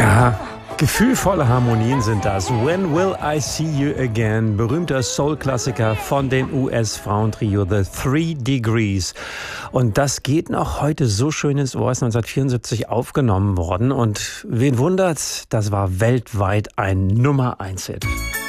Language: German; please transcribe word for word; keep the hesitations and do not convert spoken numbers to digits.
Ja, gefühlvolle Harmonien sind das. When Will I See You Again? Berühmter Soul-Klassiker von dem U S-Frauentrio The Three Degrees. Und das geht noch heute so schön ins Ohr, ist neunzehnhundertvierundsiebzig aufgenommen worden. Und wen wundert's, das war weltweit ein Nummer eins Hit.